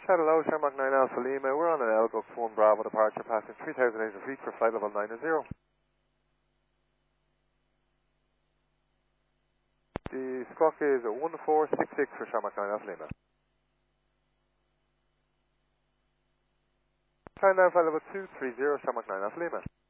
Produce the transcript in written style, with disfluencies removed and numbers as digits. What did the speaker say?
Shadow Low, Shamrock 9 Alpha Lima. We're on an Elgux 1 Bravo departure passing 3,800 feet for flight level 90. The squawk is 1466 for Shamrock 9 Alpha Lima. Climb down flight level 230, Shamrock 9 Alpha Lima.